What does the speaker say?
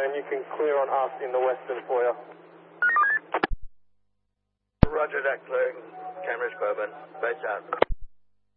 and you can clear on us in the western foyer. Roger that, clearing. Cameras open. Base out.